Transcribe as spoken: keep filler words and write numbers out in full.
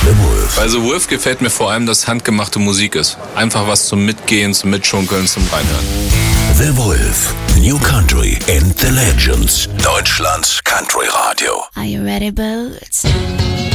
The Wolf. Bei The Wolf gefällt mir vor allem, dass handgemachte Musik ist. Einfach was zum Mitgehen, zum Mitschunkeln, zum Reinhören. The Wolf. New Country and the Legends. Deutschlands Country Radio. Are you ready, Boots?